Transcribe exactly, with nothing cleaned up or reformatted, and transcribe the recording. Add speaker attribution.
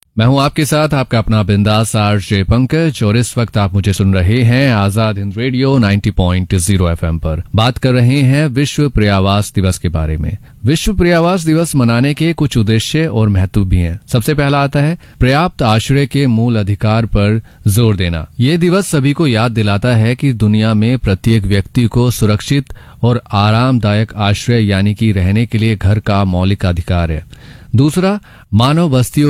Speaker 1: मैं हूं आपके साथ आपका अपना बिंदास आरजे पंकज और इस वक्त आप मुझे सुन रहे हैं आजाद हिंद रेडियो नब्बे पॉइंट ज़ीरो एफएम पर। बात कर रहे हैं विश्व पर्यावास दिवस के बारे में। विश्व पर्यावास दिवस मनाने के कुछ उद्देश्य और महत्व भी हैं। सबसे पहला आता है पर्याप्त आश्रय के मूल अधिकार पर जोर देना। ये दिवस सभी को याद दिलाता है कि दुनिया में प्रत्येक व्यक्ति को सुरक्षित और आरामदायक आश्रय यानी कि रहने के लिए घर का मौलिक अधिकार है। दूसरा, मानव बस्तियों